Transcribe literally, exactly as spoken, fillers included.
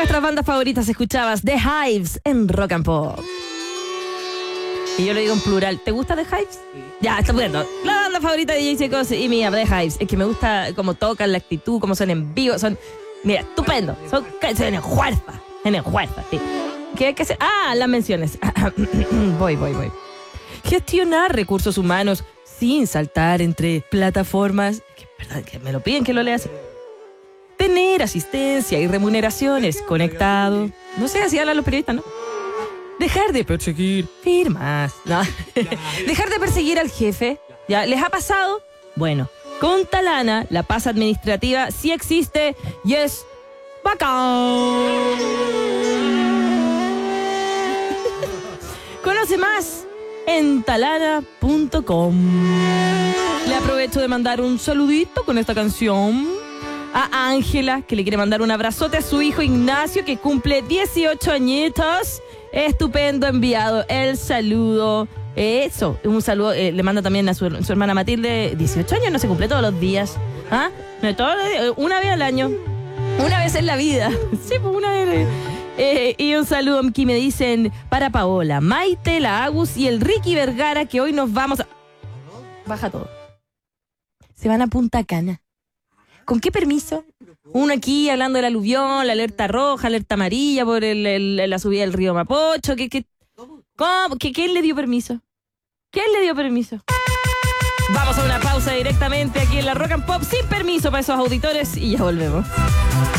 nuestras bandas favoritas escuchabas The Hives en Rock and Pop. Y yo lo digo en plural. ¿Te gusta The Hives? Sí. Ya, está bueno. La banda favorita de J C Cos y mía, The Hives. Es que me gusta cómo tocan, la actitud, cómo son en vivo. Son, mira, estupendo. Son, son en fuerza. En fuerza, sí. ¿Qué hay que hacer? Ah, las menciones. voy, voy, voy. Gestionar recursos humanos sin saltar entre plataformas. Que, perdón, que me lo piden que lo leas. Tener asistencia y remuneraciones conectado. No sé, así hablan los periodistas, ¿no? Dejar de perseguir firmas. ¿No? Dejar de perseguir al jefe. ¿Ya? ¿Les ha pasado? Bueno, con Talana, la paz administrativa sí existe y es bacán. Conoce más en talana punto com. Le aprovecho de mandar un saludito con esta canción a Ángela, que le quiere mandar un abrazote a su hijo Ignacio, que cumple dieciocho añitos. Estupendo enviado el saludo. Eso, un saludo. Eh, le manda también a su, su hermana Matilde. dieciocho años no se cumple todos los días. ¿Ah? No, todos los días, una vez al año. Una vez en la vida. Sí, pues una vez. Eh, y un saludo aquí me dicen para Paola, Maite, la Agus y el Ricky Vergara, que hoy nos vamos a... Baja todo. Se van a Punta Cana. ¿Con qué permiso? Uno aquí hablando del aluvión, la alerta roja, alerta amarilla por el, el, la subida del río Mapocho. ¿Qué, qué, cómo? ¿Qué, ¿Quién le dio permiso? ¿Quién le dio permiso? Vamos a una pausa directamente aquí en la Rock and Pop sin permiso para esos auditores y ya volvemos.